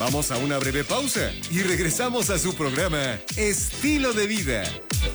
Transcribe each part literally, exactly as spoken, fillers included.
Vamos a una breve pausa y regresamos a su programa Estilo de Vida.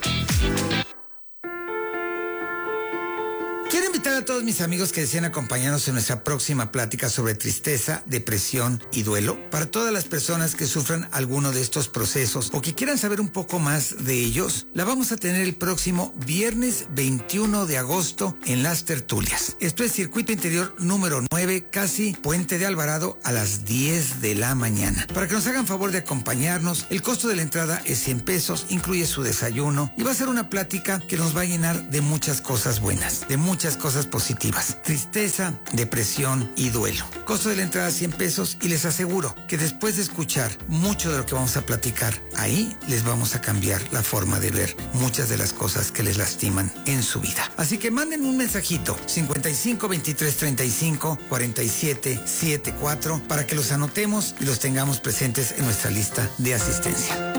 Quiero invitar a todos mis amigos que deseen acompañarnos en nuestra próxima plática sobre tristeza, depresión y duelo. Para todas las personas que sufran alguno de estos procesos o que quieran saber un poco más de ellos, la vamos a tener el próximo viernes veintiuno de agosto en Las Tertulias. Esto es Circuito Interior número nueve, casi Puente de Alvarado, a las diez de la mañana. Para que nos hagan favor de acompañarnos, el costo de la entrada es cien pesos, incluye su desayuno y va a ser una plática que nos va a llenar de muchas cosas buenas, de muchas Muchas cosas positivas. Tristeza, depresión y duelo. Costo de la entrada cien pesos y les aseguro que después de escuchar mucho de lo que vamos a platicar, ahí les vamos a cambiar la forma de ver muchas de las cosas que les lastiman en su vida. Así que manden un mensajito cincuenta y cinco, veintitrés, treinta y cinco, cuarenta y siete, setenta y cuatro para que los anotemos y los tengamos presentes en nuestra lista de asistencia.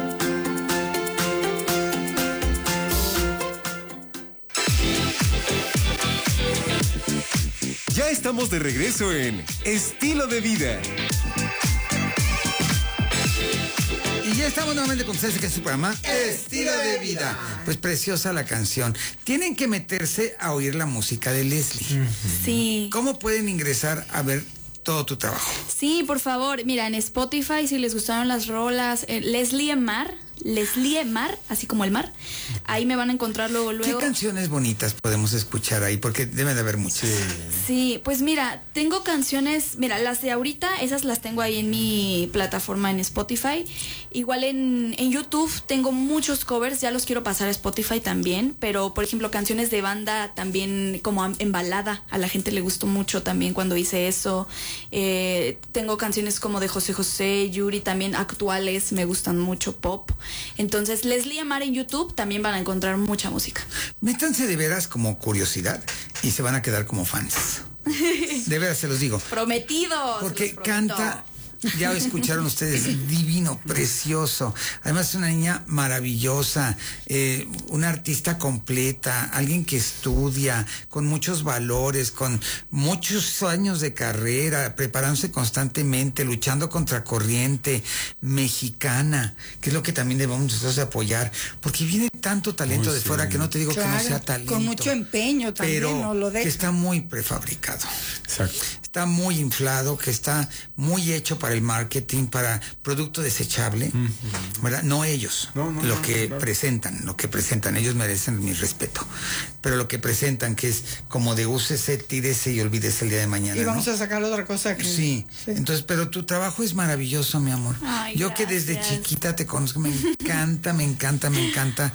Ya estamos de regreso en Estilo de Vida. Y ya estamos nuevamente con ustedes, que es su programa Estilo de Vida. Pues preciosa la canción. Tienen que meterse a oír la música de Leslie. Sí. ¿Cómo pueden ingresar a ver todo tu trabajo? Sí, por favor. Mira, en Spotify, si les gustaron las rolas, eh, Leslie Mar, Leslie Mar, así como el mar, ahí me van a encontrar luego, luego. ¿Qué canciones bonitas podemos escuchar ahí? Porque debe de haber muchas. Sí. Sí, pues mira, tengo canciones, mira, las de ahorita, esas las tengo ahí en mi plataforma en Spotify. Igual en, en YouTube tengo muchos covers, ya los quiero pasar a Spotify también, pero por ejemplo canciones de banda también como en balada, a la gente le gustó mucho también cuando hice eso. Eh, tengo canciones como de José José, Yuri, también actuales, me gustan mucho, pop. Entonces, Leslie Amar en YouTube también van a encontrar mucha música. Métanse de veras como curiosidad y se van a quedar como fans. De veras se los digo. Prometidos. Porque canta, ya escucharon ustedes, divino, precioso. Además es una niña maravillosa, eh, una artista completa, alguien que estudia, con muchos valores, con muchos años de carrera, preparándose constantemente, luchando contra corriente, mexicana, que es lo que también debemos nosotros de apoyar, porque viene tanto talento Uy, de sí. fuera que no te digo Claro, que no sea talento. con mucho empeño también, pero no lo deja. que está muy prefabricado. Exacto. Está muy inflado, que está muy hecho para el marketing, para producto desechable, uh-huh. ¿verdad? No ellos, no, no, lo no, que claro. presentan, lo que presentan, ellos merecen mi respeto, pero lo que presentan, que es como de úsese, tírese y olvídese el día de mañana. Y vamos ¿no? a sacar otra cosa que... Sí. sí, entonces, pero tu trabajo es maravilloso, mi amor. Ay, Yo que desde gracias. chiquita te conozco, me encanta, me encanta, me encanta